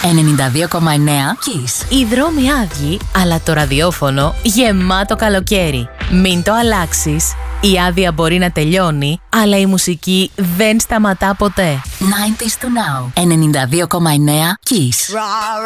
Kiss. Οι δρόμοι άδειοι, αλλά το ραδιόφωνο γεμάτο καλοκαίρι. Μην το αλλάξεις. Η άδεια μπορεί να τελειώνει, αλλά η μουσική δεν σταματά ποτέ. 90s to now. 92,9 Kiss.